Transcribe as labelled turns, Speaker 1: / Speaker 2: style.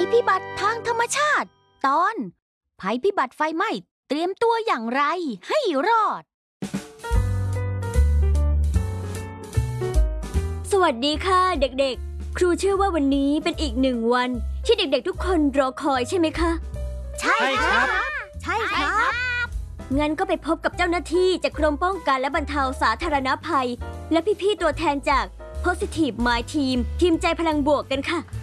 Speaker 1: พิบัติทางธรรมชาติตอนภัยพิบัติไฟไหม้เตรียมตัวอย่างไรให้รอด
Speaker 2: สวัสดีค่ะเด็กๆครูเชื่อว่าวันนี้เป็นอีกหนึ่งวันที่เด็กๆทุกคนรอคอยใช่ไหมคะ
Speaker 1: ใช่ครับใช่ครับ
Speaker 2: งั้นก็ไปพบกับเจ้าหน้าที่จากกรมป้องกันและบรรเทาสาธารณภัยและพี่ๆตัวแทนจาก Positive Mind Team ทีมใจพลังบวกกันค่ะ